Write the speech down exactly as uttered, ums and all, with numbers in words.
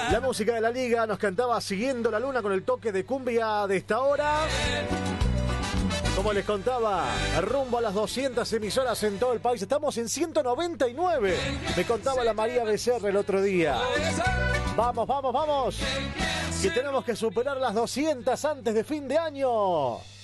La música de la liga nos cantaba Siguiendo la Luna con el toque de cumbia de esta hora. Como les contaba, rumbo a las doscientas emisoras en todo el país. Estamos en ciento noventa y nueve. Me contaba la María Becerra el otro día. Vamos, vamos, vamos. Que tenemos que superar las doscientas antes de fin de año.